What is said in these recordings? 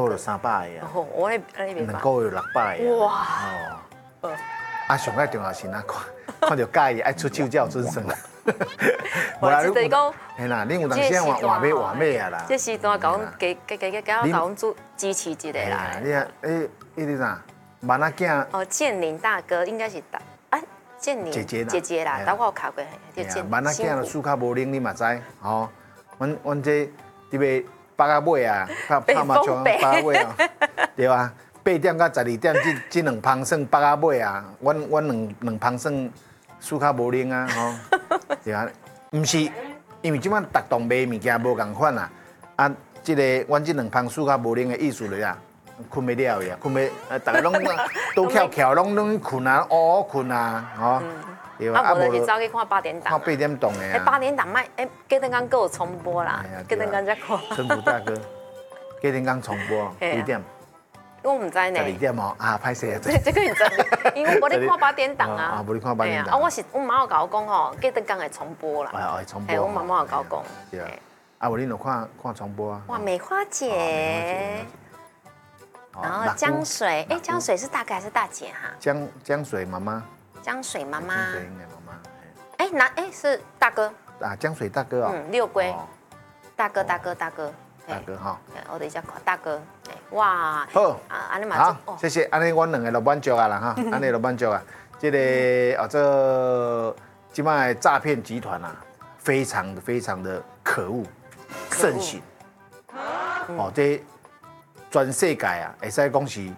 就300个啊， 哦，我那边 2个月600个。 哇！ 哦。啊，上个重要是哪看到介意爱出手才有准算。 我记得讲， 嘿啦，恁有当时换买啊啦。 这时段甲阮加阮做支持一下啦。 你啊，迄个啥，万仔囝。 哦，建林大哥应该是建林姐姐啦，但我有考过，就建。 万仔囝就输较无灵，你嘛知，吼。阮这伫边8啊尾啊，拍麻将8啊尾啊，对啊。8点到12点，这2盘算8啊尾啊，阮两盘算输较无灵啊，吼，对啊，毋是，因为即摆逐栋卖物件无共款啊，啊，阮这2盘输较无灵的意思咧啊，困袂了呀，困袂，逐个拢都翘，拢困啊，乌困啊，吼，对啊，无就是走去看8点档， 看8点档的啊 ，8点档卖，过阵间佫有重播啦，过阵间再看。 陈福大哥，过阵间重播几点？ 我唔知呢。 12点哦，啊，歹势啊！ 这个你知，因为我无咧看8点档啊。 啊，无咧看8点档。 啊，我妈有甲我讲吼，过阵间会重播啦。 会重播。 我妈妈有甲我讲。 对啊。啊，无恁有看重播啊？ 哇，梅花姐。然后江水，江水是大哥还是大姐哈？ 江水妈妈。 江水妈妈。 江水应该妈妈。 是大哥。 啊，江水大哥哦。 六龟。大哥。 大哥哈。 我等一下看大哥。哇， 好， 安尼嘛好，谢谢，安尼阮2个就满足啊啦哈，安尼就满足啊。这个这即摆诈骗集团啊，非常的可恶，盛行。哦，这全世界啊，会使讲是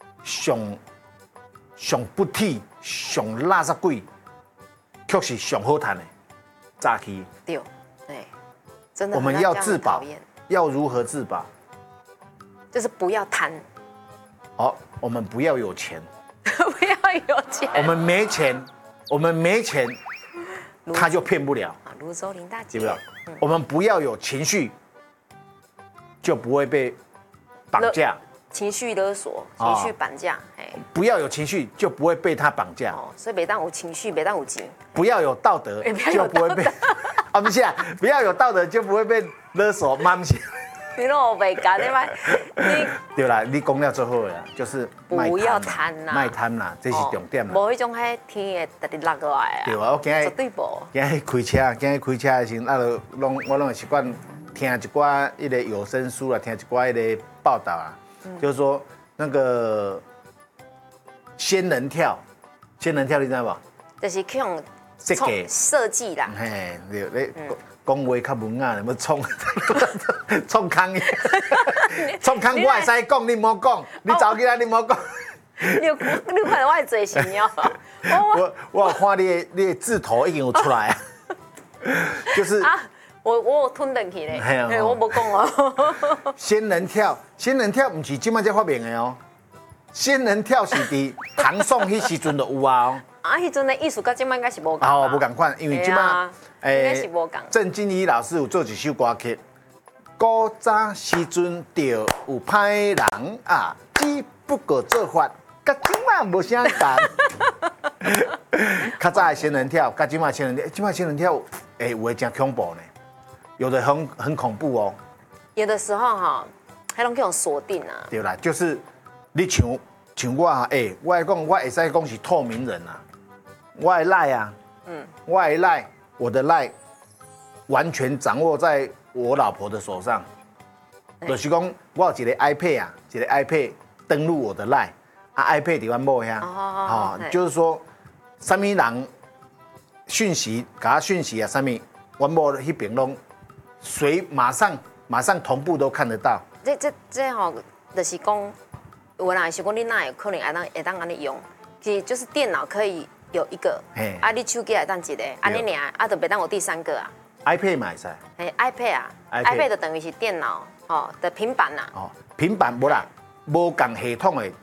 上不体、上垃圾鬼，却是上好赚的诈欺。 对，真的。 我们要自保，要如何自保？ 就是不要贪， 我们不要有钱， 不要有钱， 我们没钱，他就骗不了。 泸州林大姐， 对不对？我们不要有情绪，就不会被绑架。 情绪勒索，情绪绑架， 不要有情绪，就不会被他绑架。 所以每当有情绪，每当有钱， 不要有道德，就不会被不是啊，不要有道德，就不会被勒索。妈不是。 你拢有袂干，你对啦，你讲了最好啦，就是不要贪啦， 卖贪啦，这是重点啦。 无迄种迄天会直直落落来啊。 对啊，我今日绝对无。 今日开车的时候，我拢会习惯听一寡迄个有声书啦，听一寡迄个报道啊，就是说那个仙人跳你知道无？ 就是去用设计啦。 嘿，对，讲话较文雅，要创创空，创空我会使讲，你唔好讲，你走起来你唔好讲。 你看到我的嘴型哦。 我有看你的字头已经有出来啊，就是啊，我有吞进去咧，我无讲哦。 仙人跳唔是即摆才发明的哦，仙人跳是伫唐宋迄时阵就有啊。 啊，迄阵的艺术甲即摆应该是无共。 无共款，因为即摆应该是无共。 郑敬怡老师有做一首歌曲，古早时阵就有歹人啊，只不过做法甲即摆无啥共。较早的仙人跳，甲即摆仙人跳，即摆仙人跳，有的真恐怖呢，有的很恐怖哦。 有的时候哈，还拢叫锁定啊。 对啦，就是你像我啊，我来讲，我会使讲是透明人啊。我的赖啊，我的赖，我的赖完全掌握在我老婆的手上。就是讲，我有一个 iPad 啊，一个 iPad 登录我的赖，iPad 伫阮某遐，就是说，什么人讯息，给他讯息啊，什么，阮某迄边拢马上同步都看得到。 这吼，就是讲，有人是讲你哪有可能会当安尼用，其实就是电脑可以。有一个，你手机来当一个，安尼尔，就别当有第3个啊。 iPad 嘛会使。 iPad 啊 ，iPad 就等于是电脑的平板呐。 平板无啦，无共系统的